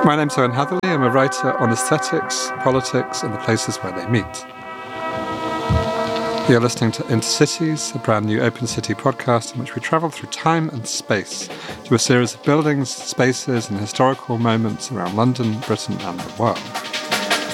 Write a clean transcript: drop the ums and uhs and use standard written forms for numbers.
My name's Owen Hatherley. I'm a writer on aesthetics, politics, and the places where they meet. You're listening to Intercities, a brand new Open City podcast in which we travel through time and space to a series of buildings, spaces, and historical moments around London, Britain, and the world.